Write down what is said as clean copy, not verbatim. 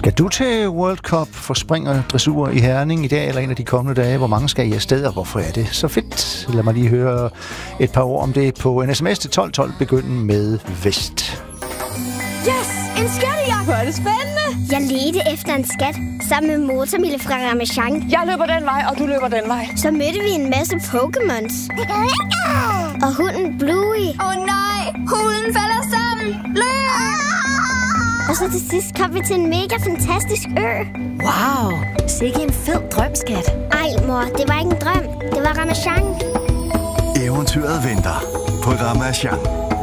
Skal du til World Cup for spring og dressur i Herning i dag eller en af de kommende dage? Hvor mange skal I afsted, og hvorfor er det så fedt? Lad mig lige høre et par ord om det på en sms til 1212, begynden med Vest. Yes! En skattejagt! Hvor er det spændende! Jeg ledte efter en skat sammen med Motormille fra Ramachan. Jeg løber den vej, og du løber den vej. Så mødte vi en masse Pokémons. Og hunden Bluey. Nej! Hunden falder sammen! Løb! Og så til sidst kom vi til en mega fantastisk ø. Wow! Sikke en fed drøm, skat. Ej, mor, det var ikke en drøm. Det var Ramachan. Eventyret venter på Ramachan.